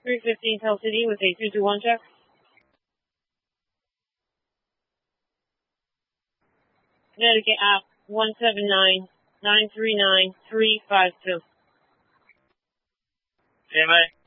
315 Tell City with a 221 check. Connecticut app 179-939-352. CMA.